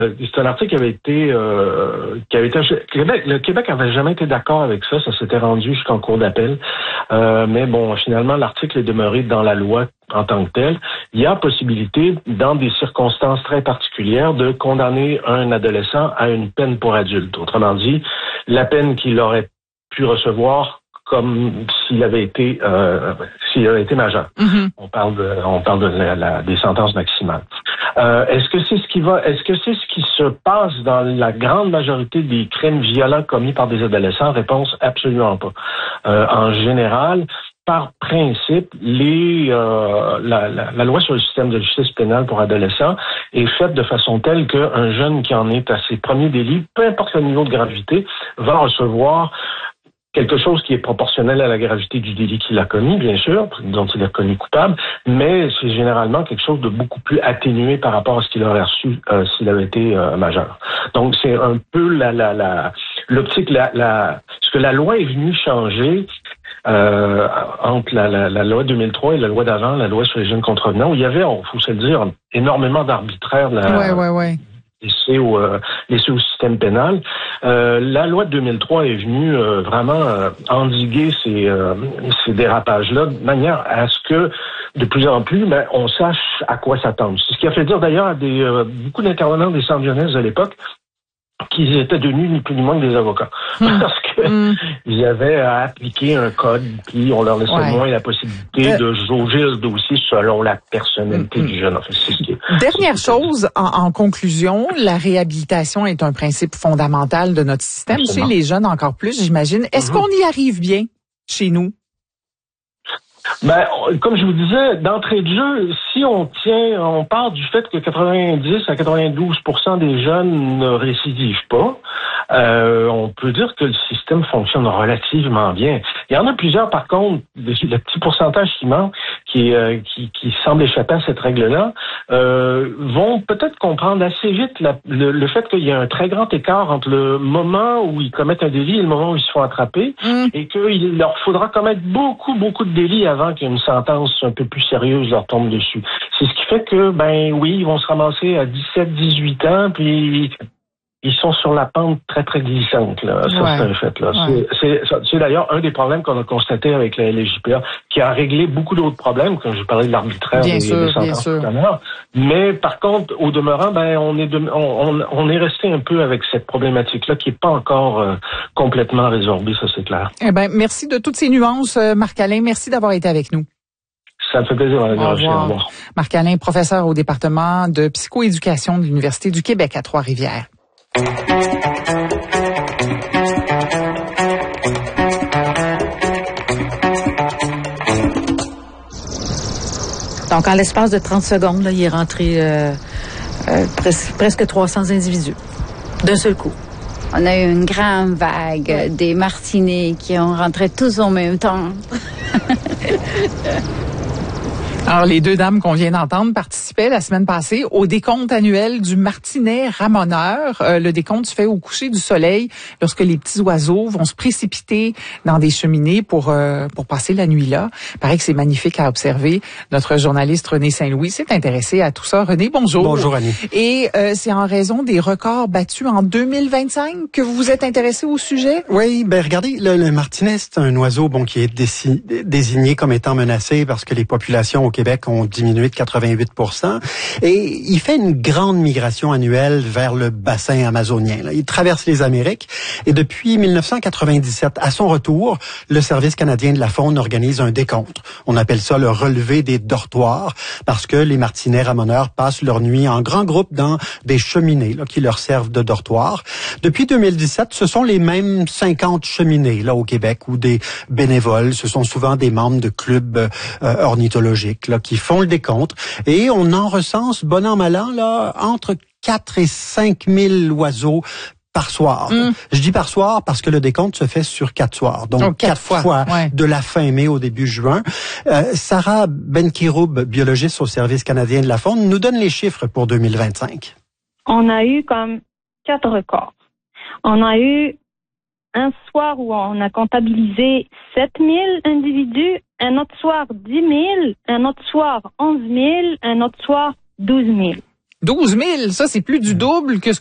C'est un article qui avait été le Québec avait jamais été d'accord avec ça. Ça s'était rendu jusqu'en cour d'appel. Mais bon, finalement, l'article est demeuré dans la loi en tant que tel. Il y a possibilité, dans des circonstances très particulières, de condamner un adolescent à une peine pour adulte. Autrement dit, la peine qu'il aurait pu recevoir comme s'il avait été majeur. Mm-hmm. On parle des sentences maximales. Est-ce que c'est ce qui se passe dans la grande majorité des crimes violents commis par des adolescents? Réponse, absolument pas. En général, par principe, la loi sur le système de justice pénale pour adolescents est faite de façon telle qu'un jeune qui en est à ses premiers délits, peu importe le niveau de gravité, va recevoir quelque chose qui est proportionnel à la gravité du délit qu'il a commis, bien sûr, dont il est reconnu coupable, mais c'est généralement quelque chose de beaucoup plus atténué par rapport à ce qu'il aurait reçu s'il avait été majeur. Donc, c'est un peu l'optique, ce que la loi est venue changer entre la loi 2003 et la loi d'avant, la loi sur les jeunes contrevenants, où il y avait, faut se le dire, énormément d'arbitraire. Ouais. Laissé au système pénal. La loi de 2003 est venue vraiment endiguer ces dérapages-là de manière à ce que de plus en plus, on sache à quoi s'attendre. C'est ce qui a fait dire d'ailleurs à beaucoup d'intervenants des centres jeunesse de l'époque qu'ils étaient devenus ni plus ni moins que des avocats. Parce que ils avaient à appliquer un code, puis on leur laissait moins la possibilité de jauger le dossier selon la personnalité du jeune. Enfin, c'est ce qui est, dernière chose, en conclusion, la réhabilitation est un principe fondamental de notre système. Absolument. Chez les jeunes encore plus, j'imagine. Est-ce qu'on y arrive bien chez nous? Comme je vous disais, d'entrée de jeu, si on part du fait que 90 à 92% des jeunes ne récidivent pas, on peut dire que le système fonctionne relativement bien. Il y en a plusieurs, par contre, le petit pourcentage qui manque, qui semble échapper à cette règle-là, vont peut-être comprendre assez vite le fait qu'il y a un très grand écart entre le moment où ils commettent un délit et le moment où ils se font attraper, et qu'il leur faudra commettre beaucoup de délits avant qu'une sentence un peu plus sérieuse leur tombe dessus. C'est ce qui fait que, ils vont se ramasser à 17, 18 ans, puis ils sont sur la pente très, très glissante, là. Ça, c'est un fait, là. Ouais. C'est d'ailleurs un des problèmes qu'on a constaté avec la LGPA, qui a réglé beaucoup d'autres problèmes, comme je parlais de l'arbitraire des sentences tout à l'heure. Mais, par contre, au demeurant, on est resté un peu avec cette problématique-là qui est pas encore complètement résorbée, ça, c'est clair. Merci de toutes ces nuances, Marc-Alain. Merci d'avoir été avec nous. Ça me fait plaisir. Au revoir. Marc-Alain, professeur au département de psychoéducation de l'Université du Québec à Trois-Rivières. Donc, en l'espace de 30 secondes, là, il est rentré presque 300 individus d'un seul coup. On a eu une grande vague des Martinets qui ont rentré tous en même temps. Alors, les deux dames qu'on vient d'entendre participaient la semaine passée au décompte annuel du martinet ramoneur. Le décompte se fait au coucher du soleil lorsque les petits oiseaux vont se précipiter dans des cheminées pour passer la nuit là. Il paraît que c'est magnifique à observer. Notre journaliste René Saint-Louis s'est intéressé à tout ça. René, bonjour. Bonjour, Annie. Et c'est en raison des records battus en 2025 que vous vous êtes intéressé au sujet? Oui, regardez, le martinet, c'est un oiseau qui est désigné comme étant menacé parce que les populations au Québec ont diminué de 88%. Et il fait une grande migration annuelle vers le bassin amazonien. Là. Il traverse les Amériques et depuis 1997, à son retour, le Service canadien de la faune organise un décompte. On appelle ça le relevé des dortoirs parce que les martinets ramoneurs passent leur nuit en grand groupe dans des cheminées là, qui leur servent de dortoir. Depuis 2017, ce sont les mêmes 50 cheminées là au Québec ou des bénévoles. Ce sont souvent des membres de clubs ornithologiques là, qui font le décompte et on en recense, bon an, mal an, là, entre 4 et 5 000 oiseaux par soir. Je dis par soir parce que le décompte se fait sur 4 soirs. Donc 4 fois de la fin mai au début juin. Sarah Benkiroub, biologiste au Service canadien de la faune, nous donne les chiffres pour 2025. On a eu comme 4 records. On a eu un soir où on a comptabilisé 7 000 individus, un autre soir 10 000, un autre soir 11 000, un autre soir 12 000. 12 000, ça, c'est plus du double que ce